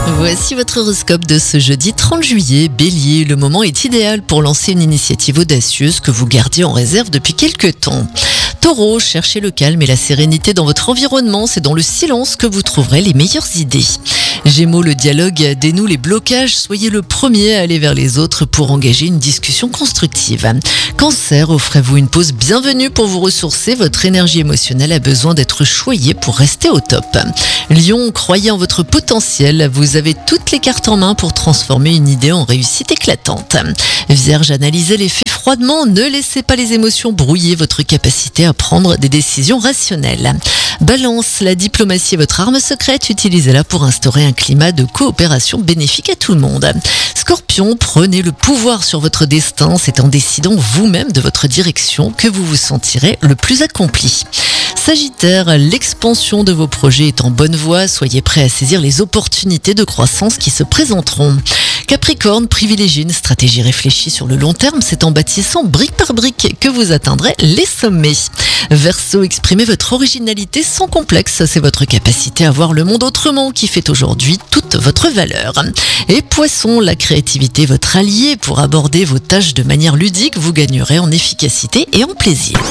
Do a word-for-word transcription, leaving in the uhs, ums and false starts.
Voici votre horoscope de ce jeudi trente juillet. Bélier, le moment est idéal pour lancer une initiative audacieuse que vous gardiez en réserve depuis quelques temps. Taureau, cherchez le calme et la sérénité dans votre environnement, c'est dans le silence que vous trouverez les meilleures idées. Gémeaux, le dialogue dénoue les blocages, soyez le premier à aller vers les autres pour engager une discussion constructive. Cancer, offrez-vous une pause bienvenue pour vous ressourcer, votre énergie émotionnelle a besoin d'être choyée pour rester au top. Lion, croyez en votre potentiel, vous avez toutes les cartes en main pour transformer une idée en réussite éclatante. Vierge, analysez les faits froidement, ne laissez pas les émotions brouiller votre capacité à prendre des décisions rationnelles. Balance, la diplomatie est votre arme secrète, utilisez-la pour instaurer un climat de coopération bénéfique à tout le monde. Scorpion, prenez le pouvoir sur votre destin, c'est en décidant vous-même de votre direction que vous vous sentirez le plus accompli. Sagittaire, l'expansion de vos projets est en bonne voie, soyez prêts à saisir les opportunités de croissance qui se présenteront. Capricorne, privilégiez une stratégie réfléchie sur le long terme, c'est en bâtissant brique par brique que vous atteindrez les sommets. Verseau, exprimez votre originalité sans complexe, c'est votre capacité à voir le monde autrement qui fait aujourd'hui toute votre valeur. Et Poisson, la créativité est votre allié, pour aborder vos tâches de manière ludique, vous gagnerez en efficacité et en plaisir.